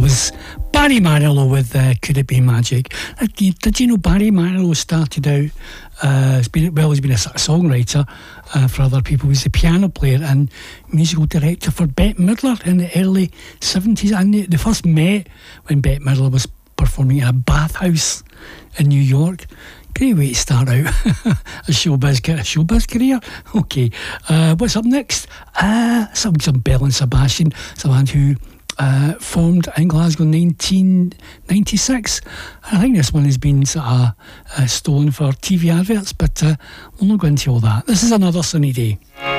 was Barry Manilow with Could It Be Magic. Did you know Barry Manilow started out, he's been a songwriter for other people. He was a piano player and musical director for Bette Midler in the early 70s. And they first met when Bette Midler was performing in a bathhouse in New York. Great way to start out a showbiz career. Okay, what's up next? Some Belle and Sebastian, someone who formed in Glasgow in 1996. I think this one has been sort of stolen for TV adverts, but we'll not go into all that. This is Another Sunny Day.